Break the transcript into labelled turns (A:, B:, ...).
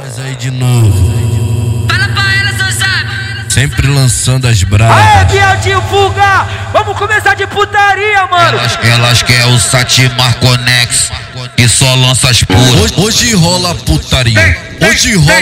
A: Mas aí de novo.
B: Fala pra ela, seu sabe.
A: Sempre lançando as bravas.
C: Aê, Bieltinho Fuga! Vamos começar de putaria, mano!
D: Elas quer o Satimar Conex, que só lança as puras.
A: Hoje rola putaria. Hoje rola